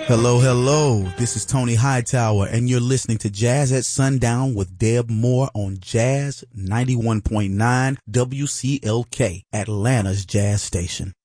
Hello, hello. This is Tony Hightower, and you're listening to Jazz at Sundown with Deb Moore on Jazz 91.9 WCLK, Atlanta's Jazz Station.